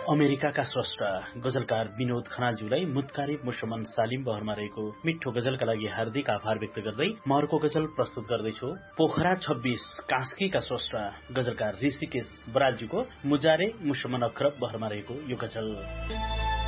अमेरिकाका स्रष्टा गजलकार विनोद खनालज्यूलाई मुत्कारी मुसमन सालिम बहरमा रहेको मिठो गजलका लागि हार्दिक आभार व्यक्त गर्दै म अर्को गजल प्रस्तुत गर्दैछु। पोखरा 26 कास्कीका स्रष्टा गजलकार ऋषिकेश बरालज्यूको मुजारे मुसमन अखरब बहरमा रहेको यो गजल।